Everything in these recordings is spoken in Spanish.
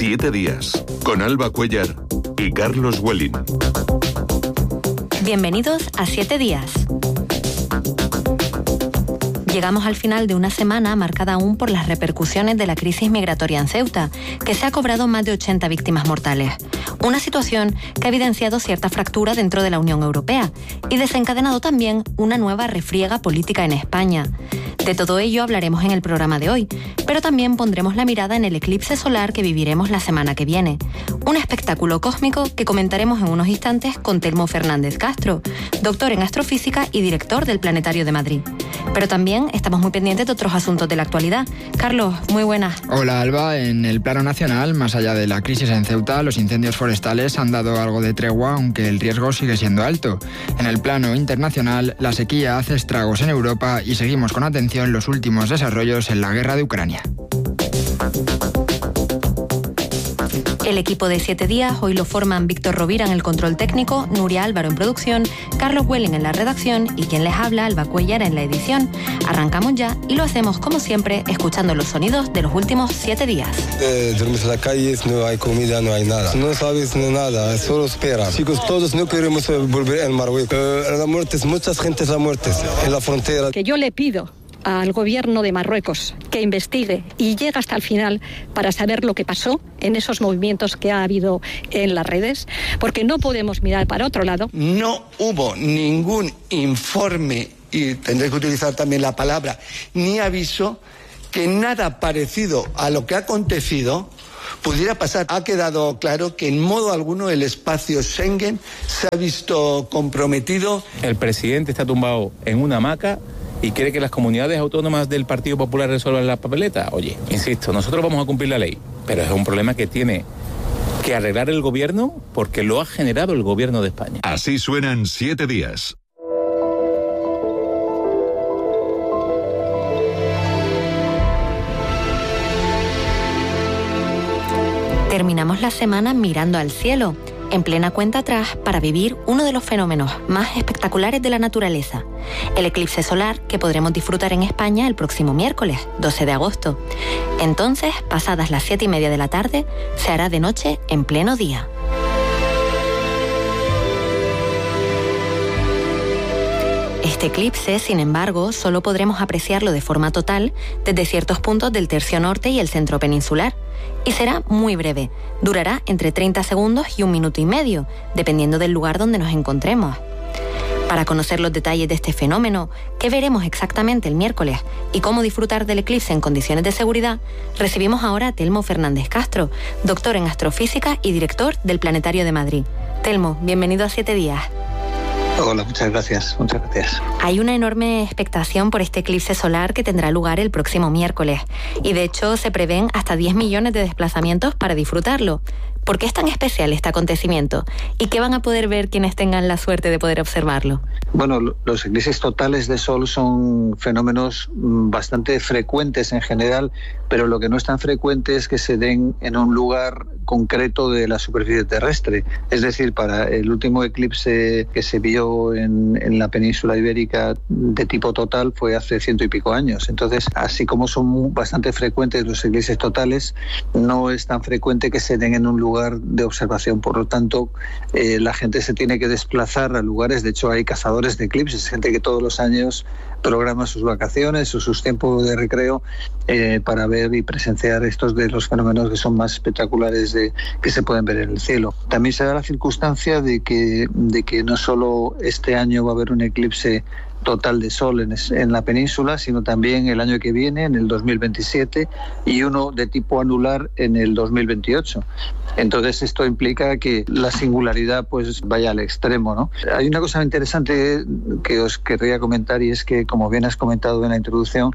7 días, con Alba Cuellar y Carlos Welling. Bienvenidos a 7 días. Llegamos al final de una semana marcada aún por las repercusiones de la crisis migratoria en Ceuta, que se ha cobrado más de 80 víctimas mortales. Una situación que ha evidenciado cierta fractura dentro de la Unión Europea y desencadenado también una nueva refriega política en España. De todo ello hablaremos en el programa de hoy, pero también pondremos la mirada en el eclipse solar que viviremos la semana que viene. Un espectáculo cósmico que comentaremos en unos instantes con Telmo Fernández Castro, doctor en astrofísica y director del Planetario de Madrid. Pero también estamos muy pendientes de otros asuntos de la actualidad. Carlos, muy buenas. Hola Alba, en el plano nacional, más allá de la crisis en Ceuta, los incendios forestales han dado algo de tregua, aunque el riesgo sigue siendo alto. En el plano internacional, la sequía hace estragos en Europa y seguimos con atención los últimos desarrollos en la guerra de Ucrania. El equipo de 7 días hoy lo forman Víctor Rovira en el control técnico, Nuria Álvaro en producción, Carlos Welling en la redacción y quien les habla, Alba Cuellar, en la edición. Arrancamos ya y lo hacemos como siempre escuchando los sonidos de los últimos 7 días. Dormimos en la calle, no hay comida, no hay nada. No sabes nada, solo espera. Chicos, todos no queremos volver al Marruecos. La muerte, muchas gentes la muerte en la frontera. Que yo le pido al gobierno de Marruecos que investigue y llegue hasta el final para saber lo que pasó en esos movimientos que ha habido en las redes, porque no podemos mirar para otro lado. No hubo ningún informe, y tendré que utilizar también la palabra, ni aviso, que nada parecido a lo que ha acontecido pudiera pasar. Ha quedado claro que en modo alguno el espacio Schengen se ha visto comprometido. El presidente está tumbado en una hamaca y cree que las comunidades autónomas del Partido Popular resuelvan la papeleta. Oye, insisto, nosotros vamos a cumplir la ley, pero es un problema que tiene que arreglar el gobierno porque lo ha generado el gobierno de España. Así suenan 7 días. Terminamos la semana mirando al cielo, en plena cuenta atrás para vivir uno de los fenómenos más espectaculares de la naturaleza, el eclipse solar que podremos disfrutar en España el próximo miércoles, 12 de agosto. Entonces, pasadas las 7:30 de la tarde, se hará de noche en pleno día. Este eclipse, sin embargo, solo podremos apreciarlo de forma total desde ciertos puntos del tercio norte y el centro peninsular. Y será muy breve, durará entre 30 segundos y 1 minuto y medio, dependiendo del lugar donde nos encontremos. Para conocer los detalles de este fenómeno, qué veremos exactamente el miércoles y cómo disfrutar del eclipse en condiciones de seguridad, recibimos ahora a Telmo Fernández Castro, doctor en astrofísica y director del Planetario de Madrid. Telmo, bienvenido a 7 días. Hola, muchas gracias. Hay una enorme expectación por este eclipse solar que tendrá lugar el próximo miércoles y de hecho se prevén hasta 10 millones de desplazamientos para disfrutarlo. ¿Por qué es tan especial este acontecimiento? ¿Y qué van a poder ver quienes tengan la suerte de poder observarlo? Bueno, los eclipses totales de sol son fenómenos bastante frecuentes en general, pero lo que no es tan frecuente es que se den en un lugar concreto de la superficie terrestre. Es decir, para el último eclipse que se vio en la península ibérica de tipo total fue hace 100 y pico años. Entonces, así como son bastante frecuentes los eclipses totales, no es tan frecuente que se den en un lugar de observación. Por lo tanto, la gente se tiene que desplazar a lugares. De hecho, hay cazadores de eclipses, gente que todos los años programa sus vacaciones o sus tiempos de recreo para ver y presenciar estos de los fenómenos que son más espectaculares que se pueden ver en el cielo. También se da la circunstancia de que no solo este año va a haber un eclipse total de sol en la península, sino también el año que viene, en el 2027, y uno de tipo anular en el 2028. Entonces esto implica que la singularidad pues vaya al extremo, ¿no? Hay una cosa interesante que os querría comentar y es que, como bien has comentado en la introducción,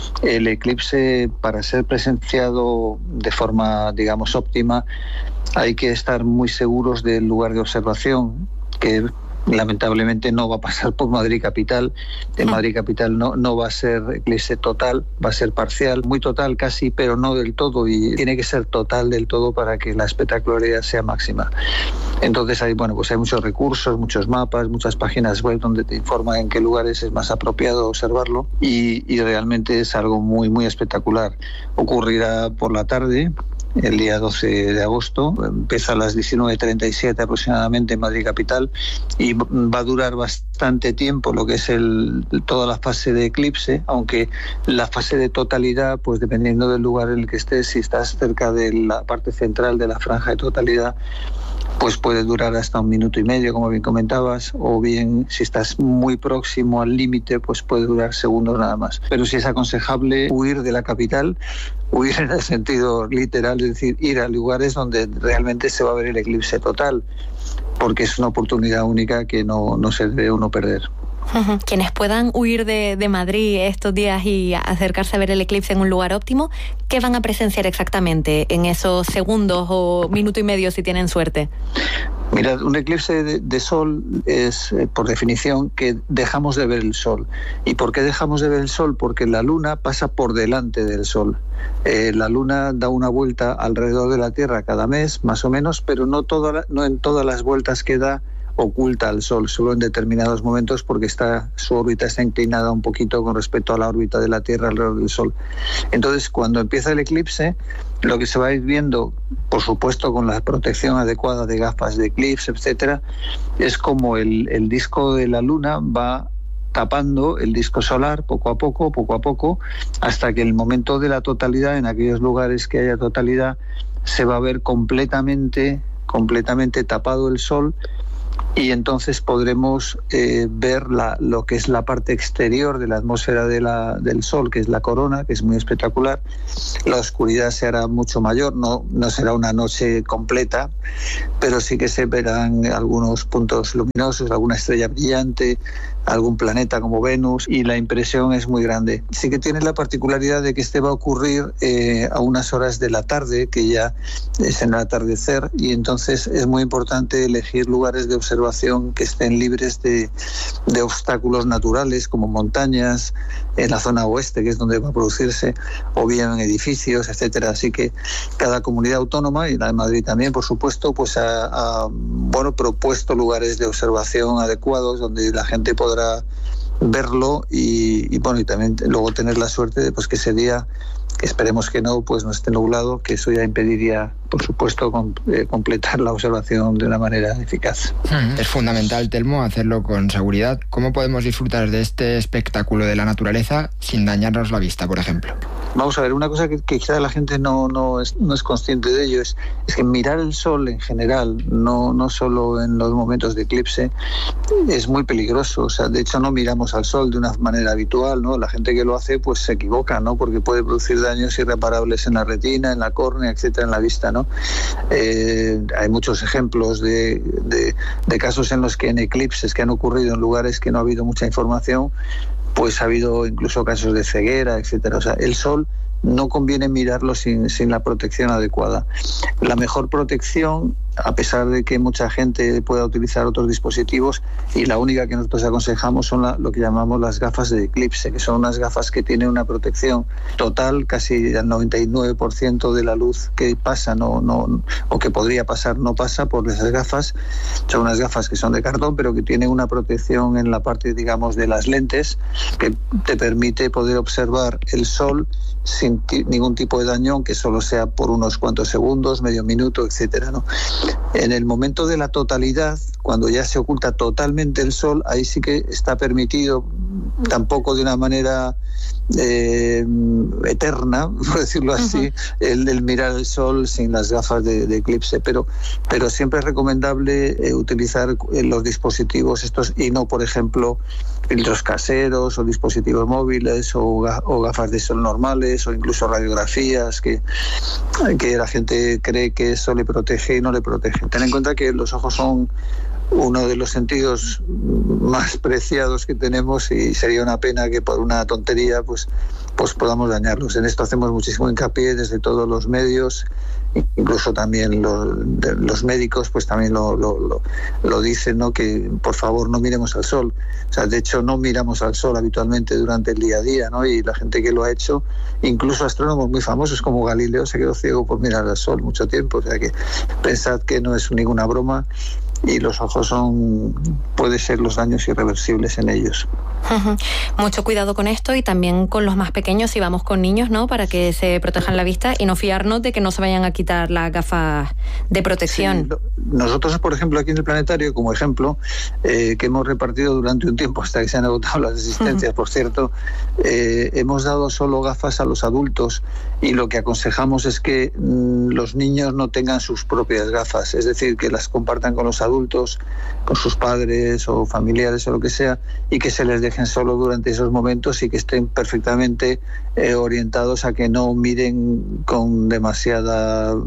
el eclipse, para ser presenciado de forma, digamos, óptima, hay que estar muy seguros del lugar de observación, que lamentablemente no va a pasar por Madrid capital. En Madrid capital no va a ser eclipse total, va a ser parcial, muy total casi, pero no del todo, y tiene que ser total del todo para que la espectacularidad sea máxima. Entonces hay muchos recursos, muchos mapas, muchas páginas web donde te informan en qué lugares es más apropiado observarlo, y realmente es algo muy, muy espectacular. Ocurrirá por la tarde el día 12 de agosto. Empieza a las 19:37 aproximadamente en Madrid capital y va a durar bastante tiempo lo que es toda la fase de eclipse, aunque la fase de totalidad, pues dependiendo del lugar en el que estés, si estás cerca de la parte central de la franja de totalidad, pues puede durar hasta 1 minuto y medio, como bien comentabas, o bien si estás muy próximo al límite, pues puede durar segundos nada más. Pero sí es aconsejable huir de la capital, huir en el sentido literal, es decir, ir a lugares donde realmente se va a ver el eclipse total, porque es una oportunidad única que no se debe uno perder. Quienes puedan huir de Madrid estos días y acercarse a ver el eclipse en un lugar óptimo, ¿qué van a presenciar exactamente en esos segundos o minuto y medio si tienen suerte? Mira, un eclipse de sol es, por definición, que dejamos de ver el sol. ¿Y por qué dejamos de ver el sol? Porque la luna pasa por delante del sol. La luna da una vuelta alrededor de la Tierra cada mes, más o menos, pero no en todas las vueltas que da oculta al Sol, solo en determinados momentos, porque su órbita está inclinada un poquito con respecto a la órbita de la Tierra alrededor del Sol. Entonces, cuando empieza el eclipse, lo que se va a ir viendo, por supuesto con la protección adecuada de gafas de eclipse, etcétera, es como el disco de la Luna va tapando el disco solar poco a poco, hasta que el momento de la totalidad, en aquellos lugares que haya totalidad, se va a ver completamente tapado el Sol. Y entonces podremos ver lo que es la parte exterior de la atmósfera del Sol, que es la corona, que es muy espectacular. La oscuridad se hará mucho mayor, no será una noche completa, pero sí que se verán algunos puntos luminosos, alguna estrella brillante, algún planeta como Venus, y la impresión es muy grande. Sí que tiene la particularidad de que este va a ocurrir a unas horas de la tarde, que ya es en el atardecer, y entonces es muy importante elegir lugares de observación que estén libres de obstáculos naturales, como montañas, en la zona oeste, que es donde va a producirse, o bien en edificios, etcétera. Así que cada comunidad autónoma, y la de Madrid también, por supuesto, pues ha propuesto lugares de observación adecuados donde la gente podrá verlo y también luego tener la suerte de que ese día, que esperemos que no esté nublado, que eso ya impediría, por supuesto, completar la observación de una manera eficaz. Es fundamental, Telmo, hacerlo con seguridad. ¿Cómo podemos disfrutar de este espectáculo de la naturaleza sin dañarnos la vista, por ejemplo? Vamos a ver, una cosa que quizá la gente no es consciente de ello es que mirar el sol en general, no solo en los momentos de eclipse, es muy peligroso. O sea, de hecho no miramos al sol de una manera habitual, ¿no? La gente que lo hace pues se equivoca, ¿no? Porque puede producir daños irreparables en la retina, en la córnea, etcétera, en la vista, ¿no? Hay muchos ejemplos de casos en los que en eclipses que han ocurrido en lugares que no ha habido mucha información, pues ha habido incluso casos de ceguera, etcétera. O sea, el sol no conviene mirarlo sin la protección adecuada. La mejor protección, a pesar de que mucha gente pueda utilizar otros dispositivos, y la única que nosotros aconsejamos son lo que llamamos las gafas de eclipse, que son unas gafas que tienen una protección total, casi el 99% de la luz que pasa o que podría pasar no pasa por esas gafas. Son unas gafas que son de cartón, pero que tienen una protección en la parte, digamos, de las lentes, que te permite poder observar el sol sin ningún tipo de daño, aunque solo sea por unos cuantos segundos, medio minuto, etcétera, ¿no? En el momento de la totalidad, cuando ya se oculta totalmente el sol, ahí sí que está permitido, tampoco de una manera eterna, por decirlo así, el mirar el sol sin las gafas de eclipse, pero siempre es recomendable utilizar los dispositivos estos y no, por ejemplo, filtros caseros o dispositivos móviles o gafas de sol normales o incluso radiografías que la gente cree que eso le protege y no le protege. Ten en cuenta que los ojos son uno de los sentidos más preciados que tenemos y sería una pena que por una tontería pues podamos dañarlos. En esto hacemos muchísimo hincapié desde todos los medios, incluso también los médicos pues también lo dicen, ¿no? Que por favor no miremos al sol. O sea, de hecho no miramos al sol habitualmente durante el día a día, ¿no? Y la gente que lo ha hecho, incluso astrónomos muy famosos como Galileo, se quedó ciego por mirar al sol mucho tiempo. O sea que pensad que no es ninguna broma y los ojos puede ser los daños irreversibles en ellos. Mucho cuidado con esto y también con los más pequeños si vamos con niños, ¿no? Para que se protejan la vista y no fiarnos de que no se vayan a quitar las gafas de protección. Sí, nosotros, por ejemplo, aquí en el planetario, como ejemplo, que hemos repartido durante un tiempo hasta que se han agotado las asistencias, por cierto, hemos dado solo gafas a los adultos y lo que aconsejamos es que los niños no tengan sus propias gafas, es decir, que las compartan con los adultos, con sus padres o familiares o lo que sea, y que se les dejen solo durante esos momentos y que estén perfectamente orientados a que no miren con demasiado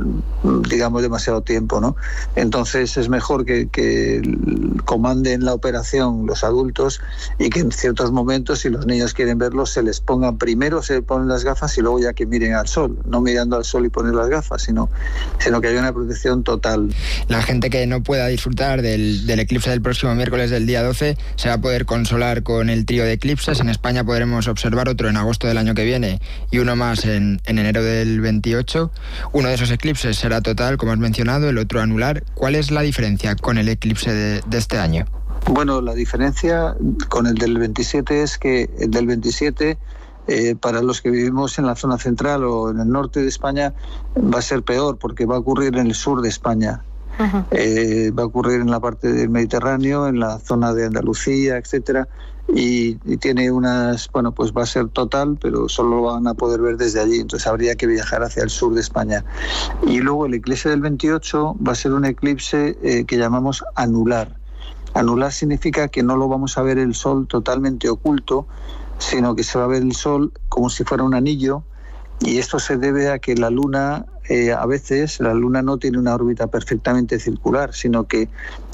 tiempo, ¿no? Entonces es mejor que comanden la operación los adultos y que en ciertos momentos, si los niños quieren verlos, se les pongan primero, se ponen las gafas y luego ya que miren al sol, no mirando al sol y poner las gafas, sino que haya una protección total. La gente que no pueda disfrutar del eclipse del próximo miércoles del día 12 se va a poder consolar con el trío de eclipses. En España podremos observar otro en agosto del año que viene y uno más en enero del 28. Uno de esos eclipses será total, como has mencionado, el otro anular. ¿Cuál es la diferencia con el eclipse de este año? Bueno, la diferencia con el del 27 es que el del 27, para los que vivimos en la zona central o en el norte de España, va a ser peor porque va a ocurrir en el sur de España. Va a ocurrir en la parte del Mediterráneo, en la zona de Andalucía, etcétera, y tiene pues va a ser total, pero solo lo van a poder ver desde allí, entonces habría que viajar hacia el sur de España. Y luego el eclipse del 28 va a ser un eclipse que llamamos anular. Anular significa que no lo vamos a ver el sol totalmente oculto, sino que se va a ver el sol como si fuera un anillo, y esto se debe a que la Luna, a veces la Luna no tiene una órbita perfectamente circular, sino que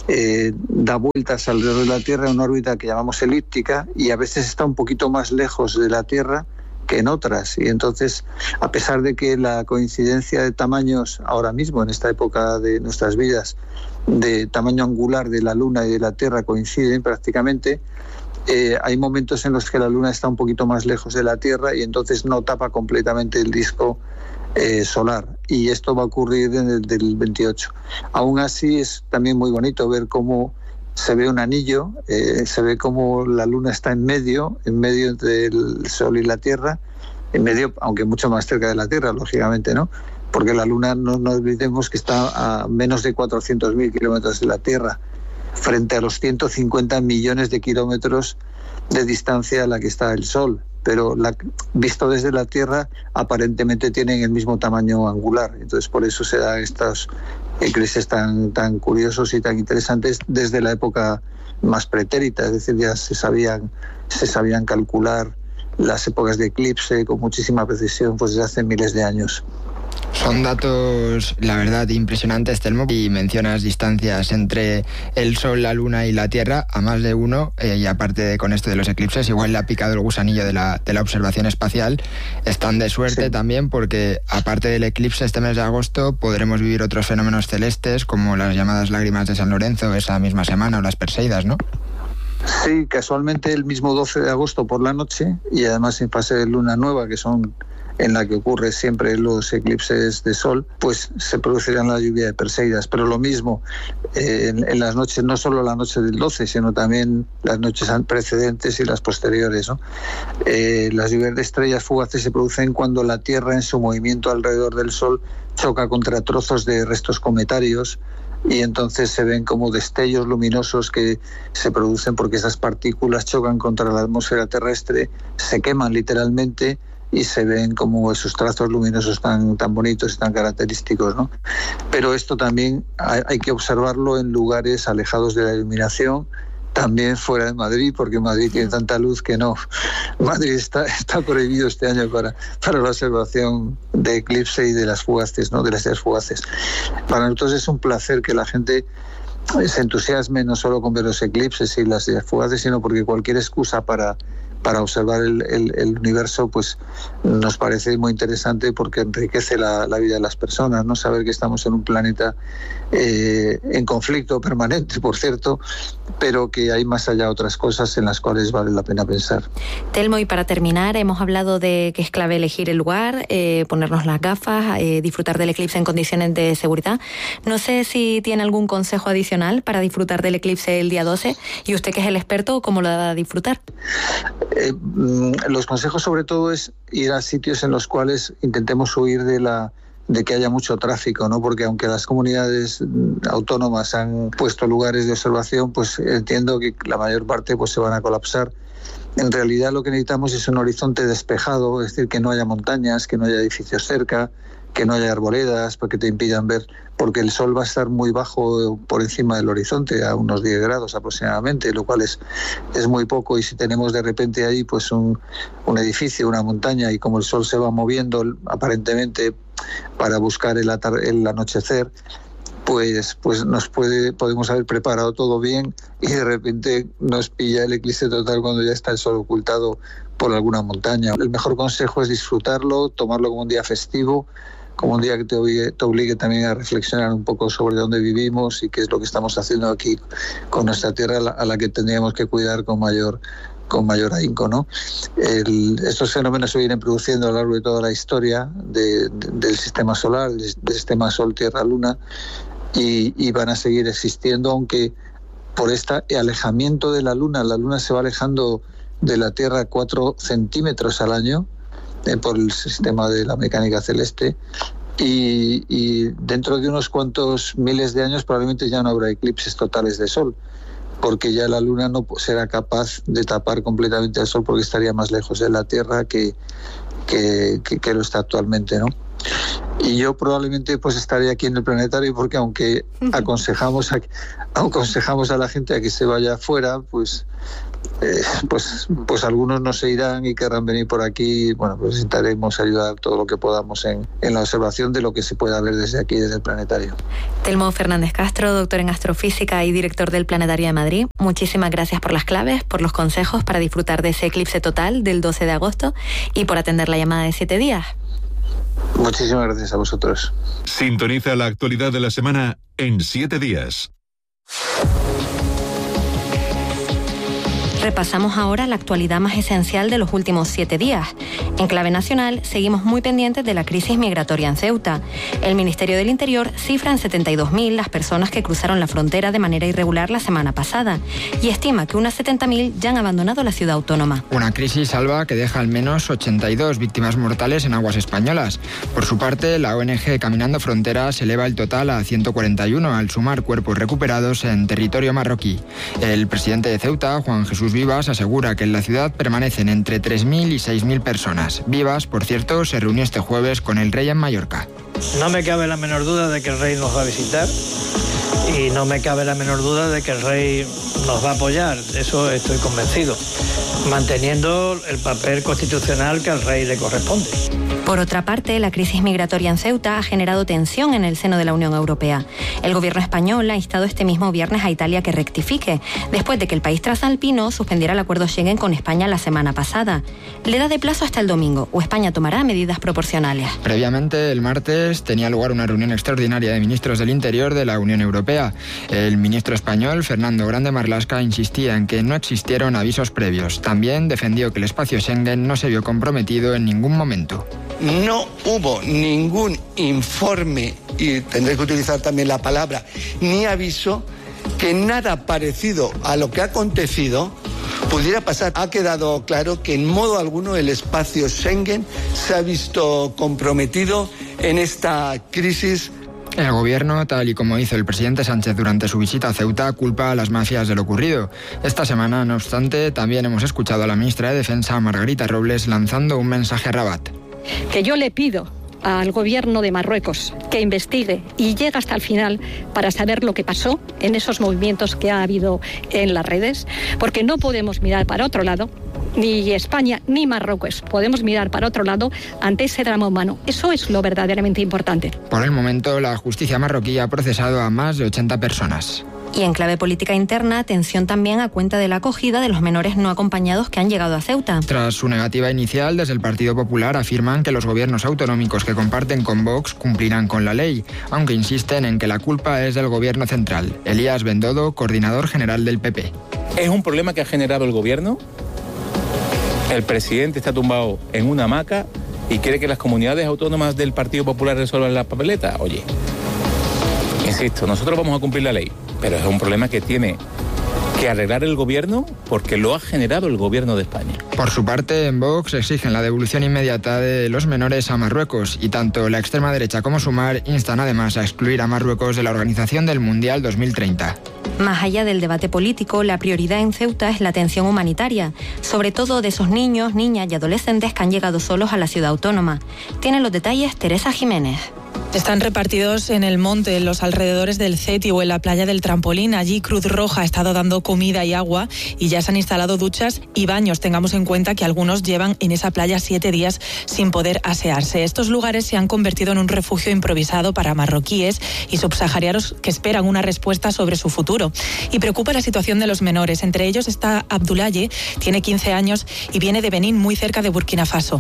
da vueltas alrededor de la Tierra en una órbita que llamamos elíptica, y a veces está un poquito más lejos de la Tierra que en otras, y entonces, a pesar de que la coincidencia de tamaños ahora mismo, en esta época de nuestras vidas, de tamaño angular de la Luna y de la Tierra coinciden prácticamente, hay momentos en los que la Luna está un poquito más lejos de la Tierra y entonces no tapa completamente el disco solar, y esto va a ocurrir en el del 28. Aún así es también muy bonito ver cómo se ve un anillo, se ve cómo la Luna está en medio entre el Sol y la Tierra, en medio, aunque mucho más cerca de la Tierra, lógicamente, ¿no? Porque la Luna, no olvidemos que está a menos de 400.000 kilómetros de la Tierra, frente a los 150 millones de kilómetros de distancia a la que está el Sol. Pero visto desde la Tierra, aparentemente tienen el mismo tamaño angular. Entonces, por eso se dan estos eclipses tan curiosos y tan interesantes desde la época más pretérita. Es decir, ya se sabían calcular las épocas de eclipse con muchísima precisión, pues desde hace miles de años. Son datos, la verdad, impresionantes, Telmo, y mencionas distancias entre el Sol, la Luna y la Tierra a más de uno, y aparte con esto de los eclipses, igual le ha picado el gusanillo de la observación espacial. Están de suerte, sí, también, porque aparte del eclipse este mes de agosto podremos vivir otros fenómenos celestes como las llamadas lágrimas de San Lorenzo esa misma semana, o las Perseidas, ¿no? Sí, casualmente el mismo 12 de agosto por la noche, y además en fase de luna nueva, que son en la que ocurre siempre los eclipses de sol, pues se producirán la lluvia de Perseidas. Pero lo mismo, en las noches, no solo la noche del 12, sino también las noches precedentes y las posteriores, ¿no? Las lluvias de estrellas fugaces se producen cuando la Tierra, en su movimiento alrededor del Sol, choca contra trozos de restos cometarios, y entonces se ven como destellos luminosos que se producen porque esas partículas chocan contra la atmósfera terrestre, se queman literalmente, y se ven como esos trazos luminosos tan bonitos y tan característicos, ¿no? Pero esto también hay que observarlo en lugares alejados de la iluminación, también fuera de Madrid, porque Madrid tiene tanta luz que no. Madrid está prohibido este año para la observación de eclipse y de las fugaces, ¿no? De las estrellas fugaces. Para nosotros es un placer que la gente se entusiasme no solo con ver los eclipses y las estrellas fugaces, sino porque cualquier excusa para para observar el universo, pues nos parece muy interesante porque enriquece la vida de las personas, ¿no? Saber que estamos en un planeta en conflicto permanente, por cierto, pero que hay más allá otras cosas en las cuales vale la pena pensar. Telmo, y para terminar, hemos hablado de que es clave elegir el lugar, ponernos las gafas, disfrutar del eclipse en condiciones de seguridad. No sé si tiene algún consejo adicional para disfrutar del eclipse el día 12, y usted, que es el experto, ¿cómo lo va a disfrutar? Los consejos sobre todo es ir a sitios en los cuales intentemos huir de que haya mucho tráfico, ¿no? Porque aunque las comunidades autónomas han puesto lugares de observación, pues entiendo que la mayor parte pues se van a colapsar. En realidad lo que necesitamos es un horizonte despejado, es decir, que no haya montañas, que no haya edificios cerca, que no haya arboledas porque te impidan ver, porque el sol va a estar muy bajo por encima del horizonte, a unos 10 grados aproximadamente, lo cual es muy poco, y si tenemos de repente ahí pues un edificio, una montaña, y como el sol se va moviendo aparentemente para buscar el anochecer, pues podemos haber preparado todo bien y de repente nos pilla el eclipse total cuando ya está el sol ocultado por alguna montaña. El mejor consejo es disfrutarlo, tomarlo como un día festivo, como un día que te obligue también a reflexionar un poco sobre dónde vivimos y qué es lo que estamos haciendo aquí con nuestra tierra, a la que tendríamos que cuidar con mayor ahínco, ¿no? Estos fenómenos se vienen produciendo a lo largo de toda la historia del sistema solar, del sistema Sol, Tierra, Luna, y van a seguir existiendo, aunque por este alejamiento de la Luna se va alejando de la Tierra 4 centímetros al año, por el sistema de la mecánica celeste, y dentro de unos cuantos miles de años probablemente ya no habrá eclipses totales de Sol, porque ya la Luna no será capaz de tapar completamente al Sol porque estaría más lejos de la Tierra que lo está actualmente, ¿no? Y yo probablemente pues estaría aquí en el planetario porque aunque aconsejamos a la gente a que se vaya afuera, pues algunos no se irán y querrán venir por aquí. Bueno, pues intentaremos ayudar todo lo que podamos en la observación de lo que se pueda ver desde aquí, desde el planetario. Telmo Fernández Castro, doctor en astrofísica y director del Planetario de Madrid, muchísimas gracias por las claves, por los consejos para disfrutar de ese eclipse total del 12 de agosto y por atender la llamada de 7 días. Muchísimas gracias a vosotros. Sintoniza la actualidad de la semana en 7 días. Repasamos ahora la actualidad más esencial de los últimos 7 días. En clave nacional, seguimos muy pendientes de la crisis migratoria en Ceuta. El Ministerio del Interior cifra en 72.000 las personas que cruzaron la frontera de manera irregular la semana pasada y estima que unas 70.000 ya han abandonado la ciudad autónoma. Una crisis, Alba, que deja al menos 82 víctimas mortales en aguas españolas. Por su parte, la ONG Caminando Fronteras eleva el total a 141 al sumar cuerpos recuperados en territorio marroquí. El presidente de Ceuta, Juan Jesús Vivas, asegura que en la ciudad permanecen entre 3.000 y 6.000 personas. Vivas, por cierto, se reunió este jueves con el rey en Mallorca. No me cabe la menor duda de que el rey nos va a visitar y no me cabe la menor duda de que el rey nos va a apoyar. De eso estoy convencido, manteniendo el papel constitucional que al rey le corresponde. Por otra parte, la crisis migratoria en Ceuta ha generado tensión en el seno de la Unión Europea. El gobierno español ha instado este mismo viernes a Italia que rectifique, después de que el país transalpino suspendiera el acuerdo Schengen con España la semana pasada. Le da de plazo hasta el domingo, o España tomará medidas proporcionales. Previamente, el martes, tenía lugar una reunión extraordinaria de ministros del Interior de la Unión Europea. El ministro español, Fernando Grande Marlaska, insistía en que no existieron avisos previos. También defendió que el espacio Schengen no se vio comprometido en ningún momento. No hubo ningún informe, y tendré que utilizar también la palabra, ni aviso, que nada parecido a lo que ha acontecido pudiera pasar. Ha quedado claro que en modo alguno el espacio Schengen se ha visto comprometido en esta crisis. El gobierno, tal y como hizo el presidente Sánchez durante su visita a Ceuta, culpa a las mafias de lo ocurrido. Esta semana, no obstante, también hemos escuchado a la ministra de Defensa, Margarita Robles, lanzando un mensaje a Rabat. Que yo le pido al gobierno de Marruecos que investigue y llegue hasta el final para saber lo que pasó en esos movimientos que ha habido en las redes, porque no podemos mirar para otro lado, ni España ni Marruecos podemos mirar para otro lado ante ese drama humano. Eso es lo verdaderamente importante. Por el momento, la justicia marroquí ha procesado a más de 80 personas. Y en clave política interna, atención también a cuenta de la acogida de los menores no acompañados que han llegado a Ceuta. Tras su negativa inicial, desde el Partido Popular afirman que los gobiernos autonómicos que comparten con Vox cumplirán con la ley, aunque insisten en que la culpa es del gobierno central. Elías Bendodo, coordinador general del PP. ¿Es un problema que ha generado el gobierno? El presidente está tumbado en una hamaca y quiere que las comunidades autónomas del Partido Popular resuelvan la papeleta. Oye, insisto, nosotros vamos a cumplir la ley, pero es un problema que tiene que arreglar el gobierno porque lo ha generado el gobierno de España. Por su parte, en Vox exigen la devolución inmediata de los menores a Marruecos y tanto la extrema derecha como Sumar instan además a excluir a Marruecos de la organización del Mundial 2030. Más allá del debate político, la prioridad en Ceuta es la atención humanitaria, sobre todo de esos niños, niñas y adolescentes que han llegado solos a la ciudad autónoma. Tiene los detalles Teresa Jiménez. Están repartidos en el monte, en los alrededores del CETI o en la playa del Trampolín. Allí Cruz Roja ha estado dando comida y agua y ya se han instalado duchas y baños. Tengamos en cuenta que algunos llevan en esa playa 7 días sin poder asearse. Estos lugares se han convertido en un refugio improvisado para marroquíes y subsaharianos que esperan una respuesta sobre su futuro. Y preocupa la situación de los menores. Entre ellos está Abdoulaye, tiene 15 años y viene de Benín, muy cerca de Burkina Faso.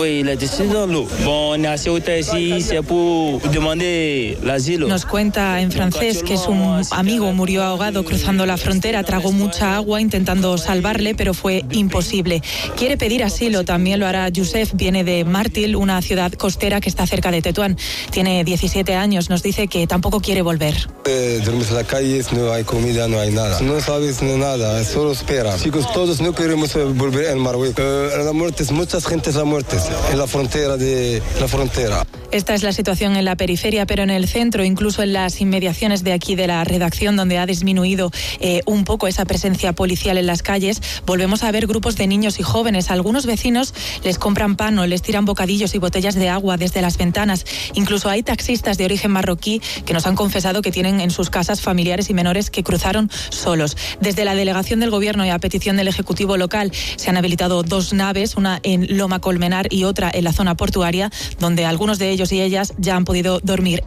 Nos cuenta en francés que su amigo murió ahogado cruzando la frontera, tragó mucha agua intentando salvarle, pero fue imposible. Quiere pedir asilo, también lo hará Youssef, viene de Martil, una ciudad costera que está cerca de Tetuán. Tiene 17 años, nos dice que tampoco quiere volver. Duermes en la calle, no hay comida, no hay nada. No sabes nada, solo espera. Chicos, todos no queremos volver al Marruecos. La muerte, muchas gentes la muerte en la frontera Esta es la situación en la periferia, pero en el centro, incluso en las inmediaciones de aquí de la redacción, donde ha disminuido un poco esa presencia policial en las calles, volvemos a ver grupos de niños y jóvenes. Algunos vecinos les compran pan o les tiran bocadillos y botellas de agua desde las ventanas. Incluso hay taxistas de origen marroquí que nos han confesado que tienen en sus casas familiares y menores que cruzaron solos. Desde la delegación del Gobierno y a petición del Ejecutivo local se han habilitado 2 naves, una en Loma Colmenar y otra en la zona portuaria, donde algunos de ellos y ellas ya han podido dormir.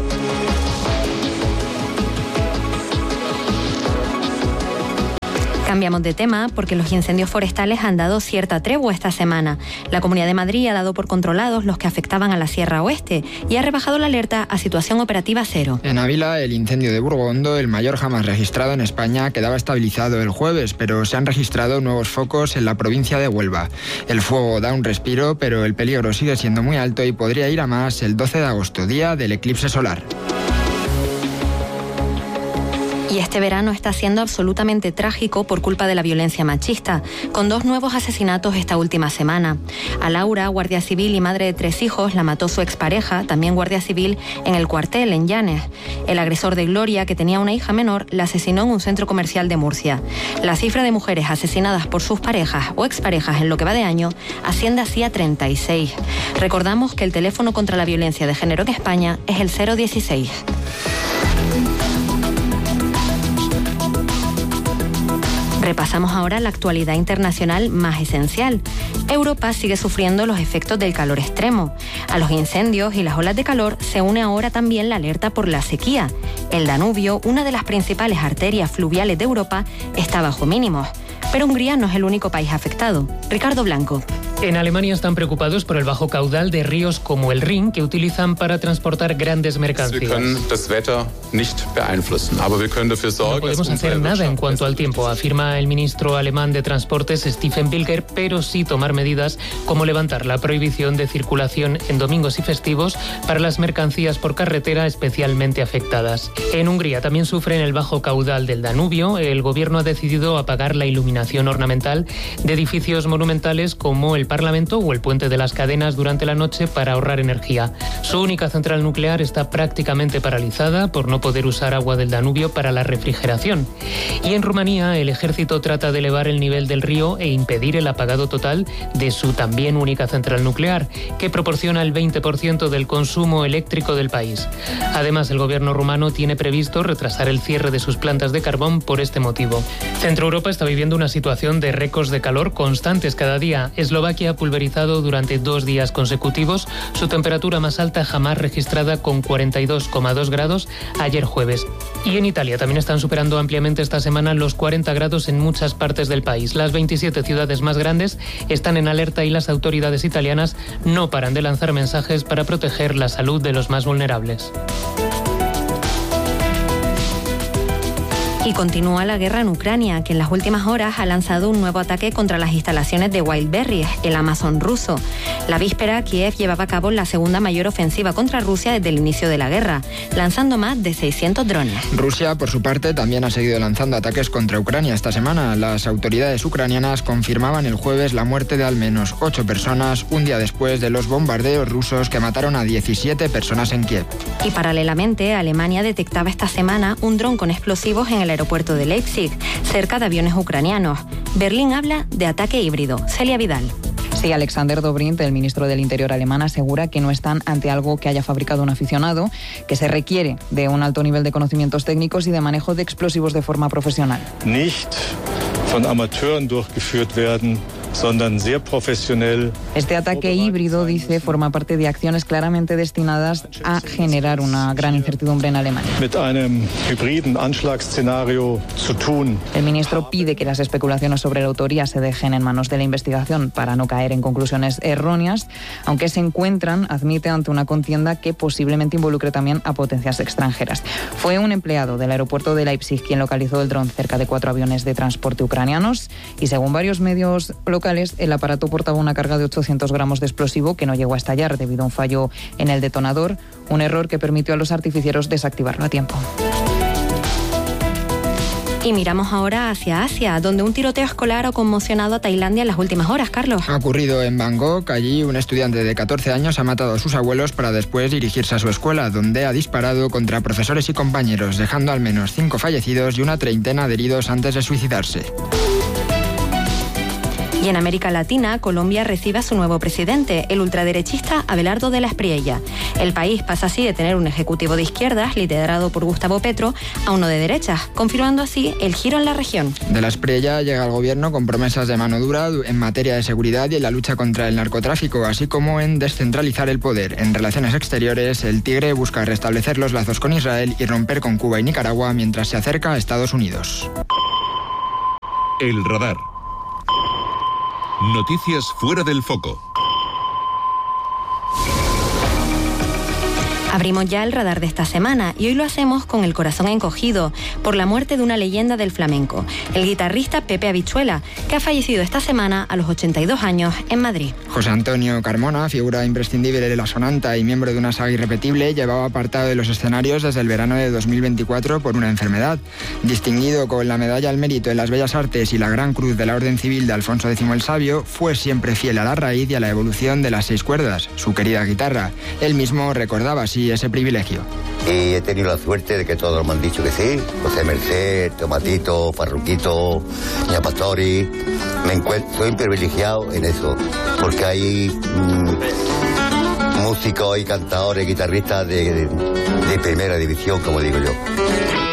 Cambiamos de tema porque los incendios forestales han dado cierta tregua esta semana. La Comunidad de Madrid ha dado por controlados los que afectaban a la Sierra Oeste y ha rebajado la alerta a situación operativa 0. En Ávila, el incendio de Burgondo, el mayor jamás registrado en España, quedaba estabilizado el jueves, pero se han registrado nuevos focos en la provincia de Huelva. El fuego da un respiro, pero el peligro sigue siendo muy alto y podría ir a más el 12 de agosto, día del eclipse solar. Y este verano está siendo absolutamente trágico por culpa de la violencia machista, con 2 nuevos asesinatos esta última semana. A Laura, guardia civil y madre de 3 hijos, la mató su expareja, también guardia civil, en el cuartel, en Llanes. El agresor de Gloria, que tenía una hija menor, la asesinó en un centro comercial de Murcia. La cifra de mujeres asesinadas por sus parejas o exparejas en lo que va de año asciende así a 36. Recordamos que el teléfono contra la violencia de género en España es el 016. Repasamos ahora la actualidad internacional más esencial. Europa sigue sufriendo los efectos del calor extremo. A los incendios y las olas de calor se une ahora también la alerta por la sequía. El Danubio, una de las principales arterias fluviales de Europa, está bajo mínimos. Pero Hungría no es el único país afectado. Ricardo Blanco. En Alemania están preocupados por el bajo caudal de ríos como el Rin, que utilizan para transportar grandes mercancías. No podemos hacer nada en cuanto al tiempo, afirma el ministro alemán de Transportes, Stefan Pilger, pero sí tomar medidas como levantar la prohibición de circulación en domingos y festivos para las mercancías por carretera especialmente afectadas. En Hungría también sufren el bajo caudal del Danubio. El gobierno ha decidido apagar la iluminación ornamental de edificios monumentales como el Parlamento o el Puente de las Cadenas durante la noche para ahorrar energía. Su única central nuclear está prácticamente paralizada por no poder usar agua del Danubio para la refrigeración. Y en Rumanía, el ejército trata de elevar el nivel del río e impedir el apagado total de su también única central nuclear, que proporciona el 20% del consumo eléctrico del país. Además, el gobierno rumano tiene previsto retrasar el cierre de sus plantas de carbón por este motivo. Centro Europa está viviendo una situación de récords de calor constantes cada día. Eslovaquia Eslovaquia ha pulverizado durante 2 días consecutivos su temperatura más alta jamás registrada, con 42,2 grados ayer jueves. Y en Italia también están superando ampliamente esta semana los 40 grados en muchas partes del país. Las 27 ciudades más grandes están en alerta y las autoridades italianas no paran de lanzar mensajes para proteger la salud de los más vulnerables. Y continúa la guerra en Ucrania, que en las últimas horas ha lanzado un nuevo ataque contra las instalaciones de Wildberries, el Amazon ruso. La víspera, Kiev llevaba a cabo la segunda mayor ofensiva contra Rusia desde el inicio de la guerra, lanzando más de 600 drones. Rusia, por su parte, también ha seguido lanzando ataques contra Ucrania esta semana. Las autoridades ucranianas confirmaban el jueves la muerte de al menos 8 personas, un día después de los bombardeos rusos que mataron a 17 personas en Kiev. Y paralelamente, Alemania detectaba esta semana un dron con explosivos en el aeropuerto de Leipzig, cerca de aviones ucranianos. Berlín habla de ataque híbrido. Celia Vidal. Sí, Alexander Dobrindt, el ministro del Interior alemán, asegura que no están ante algo que haya fabricado un aficionado, que se requiere de un alto nivel de conocimientos técnicos y de manejo de explosivos de forma profesional. Nicht von Amateuren durchgeführt werden, sondern sehr profesionell. Este ataque híbrido, dice, forma parte de acciones claramente destinadas a generar una gran incertidumbre en Alemania. Mit einem hybriden Anschlagsszenario zu tun. El ministro pide que las especulaciones sobre la autoría se dejen en manos de la investigación para no caer en conclusiones erróneas, aunque se encuentran, admite, ante una contienda que posiblemente involucre también a potencias extranjeras. Fue un empleado del aeropuerto de Leipzig quien localizó el dron cerca de 4 aviones de transporte ucranianos y, según varios medios locales, el aparato portaba una carga de 800 gramos de explosivo que no llegó a estallar debido a un fallo en el detonador, un error que permitió a los artificieros desactivarlo a tiempo. Y miramos ahora hacia Asia, donde un tiroteo escolar ha conmocionado a Tailandia en las últimas horas, Carlos. Ha ocurrido en Bangkok. Allí un estudiante de 14 años ha matado a sus abuelos para después dirigirse a su escuela, donde ha disparado contra profesores y compañeros, dejando al menos 5 fallecidos y una treintena de heridos antes de suicidarse. Y en América Latina, Colombia recibe a su nuevo presidente, el ultraderechista Abelardo de la Espriella. El país pasa así de tener un ejecutivo de izquierdas, liderado por Gustavo Petro, a uno de derechas, confirmando así el giro en la región. De la Espriella llega al gobierno con promesas de mano dura en materia de seguridad y en la lucha contra el narcotráfico, así como en descentralizar el poder. En relaciones exteriores, el Tigre busca restablecer los lazos con Israel y romper con Cuba y Nicaragua mientras se acerca a Estados Unidos. El radar. Noticias fuera del foco. Abrimos ya el radar de esta semana y hoy lo hacemos con el corazón encogido por la muerte de una leyenda del flamenco, el guitarrista Pepe Habichuela, que ha fallecido esta semana a los 82 años en Madrid. José Antonio Carmona, figura imprescindible de la sonanta y miembro de una saga irrepetible, llevaba apartado de los escenarios desde el verano de 2024 por una enfermedad. Distinguido con la Medalla al Mérito en las Bellas Artes y la Gran Cruz de la Orden Civil de Alfonso X el Sabio, fue siempre fiel a la raíz y a la evolución de las 6 cuerdas, su querida guitarra. Él mismo recordaba así ese privilegio. Y he tenido la suerte de que todos me han dicho que sí. José Merced, Tomatito, Farruquito, Ña Pastori. Soy un privilegiado en eso, porque hay músicos y cantadores, guitarristas de primera división, como digo yo.